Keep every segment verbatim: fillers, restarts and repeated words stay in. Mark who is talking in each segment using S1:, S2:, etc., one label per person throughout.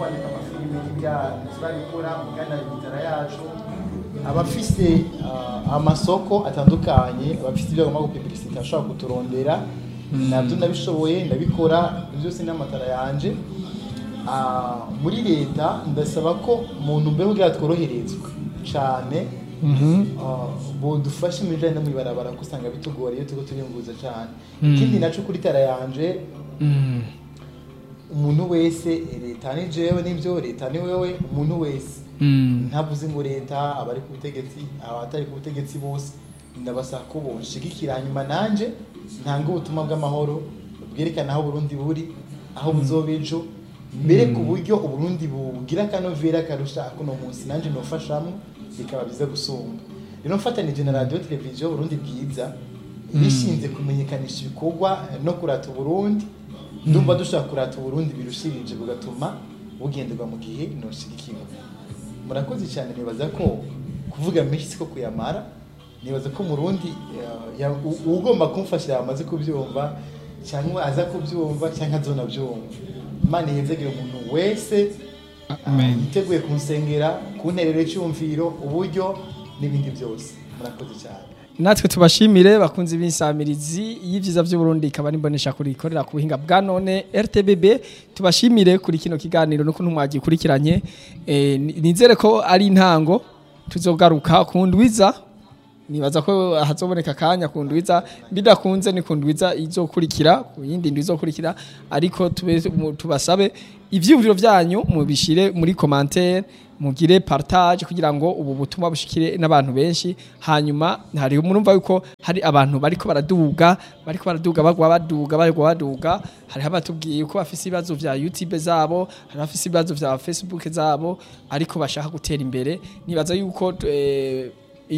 S1: kwandika amafilime n'ibya turabikora mugana ibitara yacu abafise uh, amasoko atandukanye abafise ibyo bagomba gupublicity ashobora kuturondera nabyo ndabishoboye ndabikora byose n'amatara yanje uh, muri leta ndasaba ko umuntu mbere kugira tworoherezwe cyane mhm uh, bo dufashe mu bijanye no mwibarabara kusanga bitugora iyo tuko turimbuza cyane ikindi naco kuri tara yanje mhm umuntu wese leta ni jewe n'ibyo leta ni wewe umuntu wese ntavuze ngo leta abari ku butegetsi abatari ku butegetsi bose ndabasaba ko bonshigikira hanyuma nanje ntanga ubutumwa bw'amahoro bwerekana aho Burundi buri aho buzobejo mbere ku buryo uburundi bugira kanovera karusha akuno munsi nanje nofashamo bikaba biza gusumba rero mfatanije na radio televiziyo Burundi bwiza bishinze kumenyekanisha ibikorwa no kurata Burundi ndumva dushaka kurata Burundi birushirije bugatuma bugenderwa mu gihe noshigikirwa murakoze cyane nibaza ko kuvuga menshi siko kuyamara nibaza ko Murundi ugomba kumfasha amaze kubyumva cyangwa aza kubyumva cyangwa azona byumva Imana yenzegeye umuntu wese amen yiteguye kunsengera kunterera cyumviro uburyo n'ibindi byose murakoze cyane
S2: natwe tubashimire bakunze b'insamirizi y'ivyiza by'u Burundi ikaba nimbonesha kuri ikorera ku buhinga bwa none R T B B tubashimire kuri kino kiganiro no kuntu mwagikurikiranye eh, nizere ko ari intango tuzogaruka kundwiza nibaza ko hazoboneka kanya kundwiza bidakunze ni kundwiza izokurikira kuyindi ndizokurikira ariko tube tubasabe ivyumviro byanyu mubishire muri commentaire mugire partage kugira ngo ubu butumwa bushikire n'abantu benshi hanyuma hari murumva yuko hari abantu bariko baraduga bariko baraduga bagwa baduga bagwa baduga hari abatubwiye ko bafise ibibazo vya YouTube zabo hari bafise ibibazo vya Facebook zabo ariko bashaka gutera imbere nibaza yuko eh,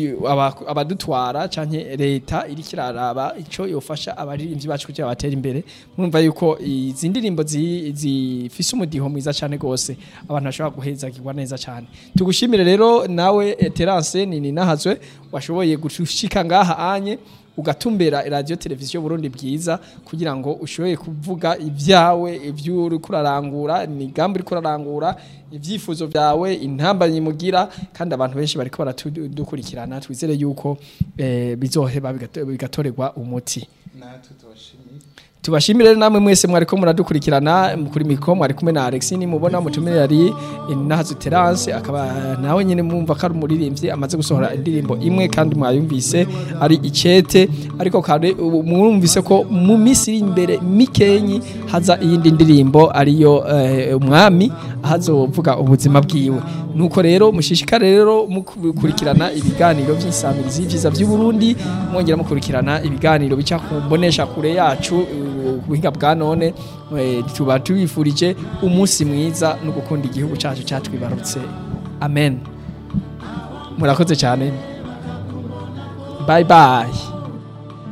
S2: abadutwara canke leta iri kiraraba ico yofasha abaririmbyi bacu kugira batera imbere murumva yuko izi ndirimbo zifise umudiho mwiza cyane gose abantu bashobora guhezagirwa neza cyane tugushimire rero nawe Terence nini nahazwe washoboye gushika ngaha anye ugatumbera radio televiziyo Burundi bwiza kugira ngo ushoboye kuvuga ivyawe ivyuri kurarangura imigambi uri kurarangura ivyifuzo vyawe intambanye mugira kandi abantu benshi bariko baradukurikirana twizere yuko eh, bizoheba bigatorerwa umuti
S1: natwe tubashimire
S2: tubashimire namwe mwese mwariko muradukurikirana kuri mikro mwari kumwe na Alexine mubona mutumire yari nahazu Terence akaba nawe nyene mumva ko ari umuririmbyi amaze gusohora indirimbo imwe kandi mwayumvise ari icete ariko kandi mwumvise ko mu misiri imbere mikenyi haza iyindi ndirimbo ariyo umwami uh, ahazovuga ubuzima bwiwe nuko rero mushishikare rero mukurikirana ibiganiro by'insamirizi vyiza by'u Burundi mwongera mukurikirana ibiganiro bica kumbonesha kure yacu kuhinga bwa none tuba tubifurije umunsi mwiza no gukunda igihugu cyacu cyatwibarutse amen murakoze cyane bye bye.